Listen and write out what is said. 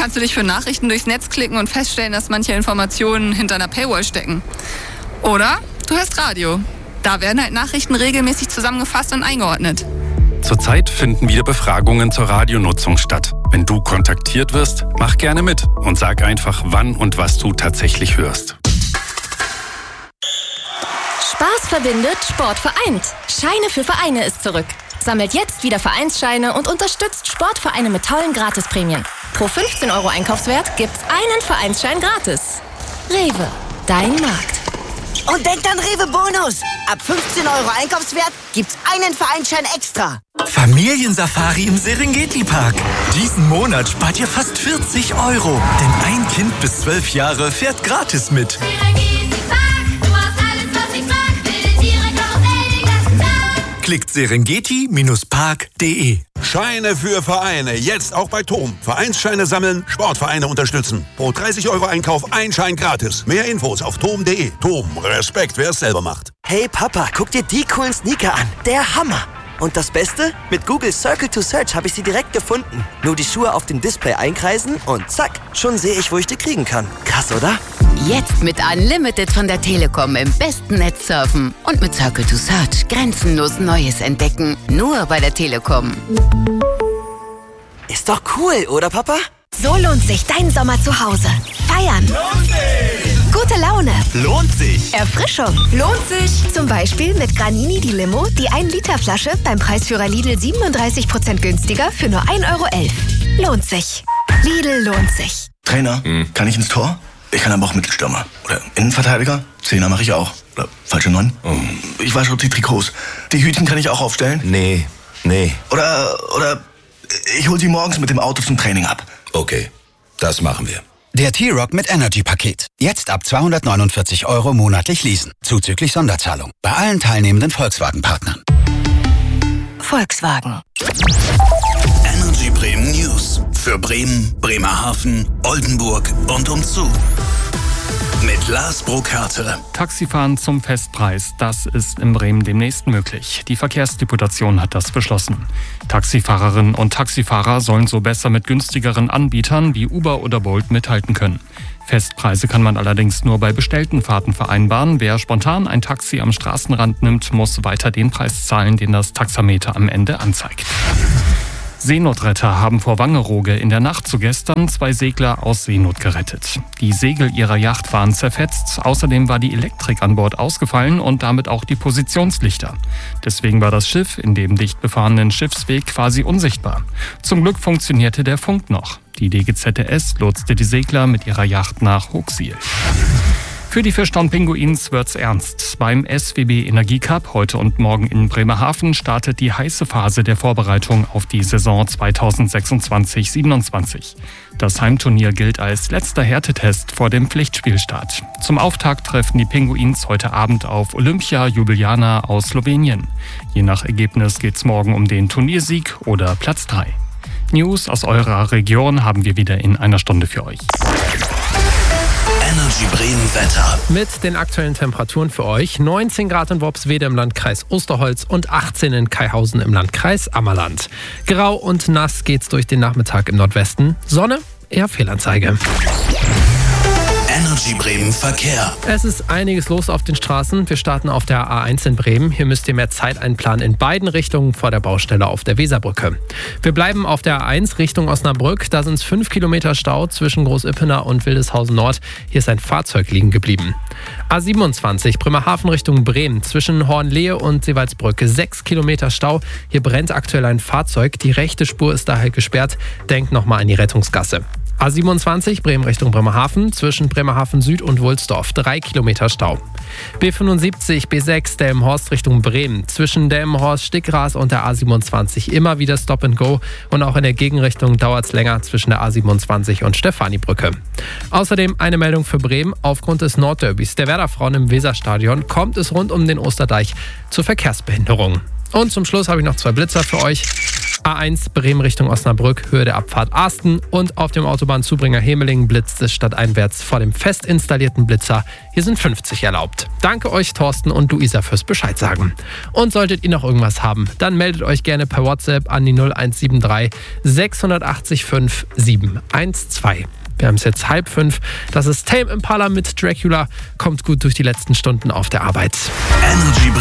kannst du dich für Nachrichten durchs Netz klicken und feststellen, dass manche Informationen hinter einer Paywall stecken. Oder du hörst Radio. Da werden halt Nachrichten regelmäßig zusammengefasst und eingeordnet. Zurzeit finden wieder Befragungen zur Radionutzung statt. Wenn du kontaktiert wirst, mach gerne mit und sag einfach, wann und was du tatsächlich hörst. Spaß verbindet, Sport vereint. Scheine für Vereine ist zurück. Sammelt jetzt wieder Vereinsscheine und unterstützt Sportvereine mit tollen Gratisprämien. Pro 15 € Einkaufswert gibt's einen Vereinsschein gratis. Rewe, dein Markt. Und denkt an Rewe Bonus. Ab 15 € Einkaufswert gibt's einen Vereinsschein extra. Familiensafari im Serengeti-Park. Diesen Monat spart ihr fast 40 €. Denn ein Kind bis 12 Jahre fährt gratis mit. Serengeti-Park, du hast alles, was ich mag. Wilde Tiere, Karussell, den ganzen Tag. Klickt serengeti-park.de. Scheine für Vereine. Jetzt auch bei TOM. Vereinsscheine sammeln, Sportvereine unterstützen. Pro 30 € Einkauf ein Schein gratis. Mehr Infos auf tom.de. TOM. Respekt, wer es selber macht. Hey Papa, guck dir die coolen Sneaker an. Der Hammer. Und das Beste? Mit Google Circle to Search habe ich sie direkt gefunden. Nur die Schuhe auf dem Display einkreisen und zack, schon sehe ich, wo ich die kriegen kann. Krass, oder? Jetzt mit Unlimited von der Telekom im besten Netz surfen. Und mit Circle to Search grenzenlos Neues entdecken. Nur bei der Telekom. Ist doch cool, oder Papa? So lohnt sich dein Sommer zu Hause. Feiern. Lohnt sich! Gute Laune. Lohnt sich! Erfrischung. Lohnt sich. Zum Beispiel mit Granini die Limo, die 1-Liter-Flasche beim Preisführer Lidl 37% günstiger für nur 1,11 €. Lohnt sich. Lidl lohnt sich. Trainer, kann ich ins Tor? Ich kann aber auch Mittelstürmer. Oder Innenverteidiger? Zehner mache ich auch. Oder falsche 9? Ich wasche auch die Trikots. Die Hütchen kann ich auch aufstellen? Nee. Oder ich hol sie morgens mit dem Auto zum Training ab. Okay, das machen wir. Der T-Rock mit Energy-Paket. Jetzt ab 249 € monatlich leasen. Zuzüglich Sonderzahlung. Bei allen teilnehmenden Volkswagen-Partnern. Volkswagen. Energy Bremen News. Für Bremen, Bremerhaven, Oldenburg und umzu. Mit Lars Burkhardt. Taxifahren zum Festpreis, das ist in Bremen demnächst möglich. Die Verkehrsdeputation hat das beschlossen. Taxifahrerinnen und Taxifahrer sollen so besser mit günstigeren Anbietern wie Uber oder Bolt mithalten können. Festpreise kann man allerdings nur bei bestellten Fahrten vereinbaren. Wer spontan ein Taxi am Straßenrand nimmt, muss weiter den Preis zahlen, den das Taxameter am Ende anzeigt. Seenotretter haben vor Wangerooge in der Nacht zu gestern 2 Segler aus Seenot gerettet. Die Segel ihrer Yacht waren zerfetzt, außerdem war die Elektrik an Bord ausgefallen und damit auch die Positionslichter. Deswegen war das Schiff in dem dicht befahrenen Schiffsweg quasi unsichtbar. Zum Glück funktionierte der Funk noch. Die DGZS lotste die Segler mit ihrer Yacht nach Hooksiel. Für die Fischtown-Pinguins wird's ernst. Beim SWB Energiecup heute und morgen in Bremerhaven startet die heiße Phase der Vorbereitung auf die Saison 2026/27. Das Heimturnier gilt als letzter Härtetest vor dem Pflichtspielstart. Zum Auftakt treffen die Pinguins heute Abend auf Olympia Ljubljana aus Slowenien. Je nach Ergebnis geht's morgen um den Turniersieg oder Platz 3. News aus eurer Region haben wir wieder in einer Stunde für euch. Energy Bremen Wetter. Mit den aktuellen Temperaturen für euch: 19 Grad in Worpswede im Landkreis Osterholz und 18 in Kaihausen im Landkreis Ammerland. Grau und nass geht's durch den Nachmittag im Nordwesten. Sonne, eher Fehlanzeige. Energy Bremen Verkehr. Es ist einiges los auf den Straßen. Wir starten auf der A1 in Bremen. Hier müsst ihr mehr Zeit einplanen in beiden Richtungen vor der Baustelle auf der Weserbrücke. Wir bleiben auf der A1 Richtung Osnabrück. Da sind es 5 Kilometer Stau zwischen Großippener und Wildeshausen Nord. Hier ist ein Fahrzeug liegen geblieben. A27 Bremerhaven Richtung Bremen. Zwischen Hornlehe und Seewaldsbrücke 6 Kilometer Stau. Hier brennt aktuell ein Fahrzeug. Die rechte Spur ist daher gesperrt. Denkt nochmal an die Rettungsgasse. A27 Bremen Richtung Bremerhaven, zwischen Bremerhaven Süd und Wulsdorf 3 Kilometer Stau. B75 B6 Delmenhorst Richtung Bremen, zwischen Delmenhorst, Stickras und der A27 immer wieder Stop and Go und auch in der Gegenrichtung dauert es länger zwischen der A27 und Stefanibrücke. Außerdem eine Meldung für Bremen: Aufgrund des Nordderbys der Werder Frauen im Weserstadion kommt es rund um den Osterdeich zu Verkehrsbehinderungen. Und zum Schluss habe ich noch 2 Blitzer für euch. A1 Bremen Richtung Osnabrück, Höhe der Abfahrt Asten. Und auf dem Autobahnzubringer Hemelingen blitzt es stadteinwärts vor dem fest installierten Blitzer. Hier sind 50 erlaubt. Danke euch, Thorsten und Luisa, fürs Bescheid sagen. Und solltet ihr noch irgendwas haben, dann meldet euch gerne per WhatsApp an die 0173 680 5 712. Wir haben es jetzt 4:30. Das ist Tame Impala mit Dracula. Kommt gut durch die letzten Stunden auf der Arbeit. Energy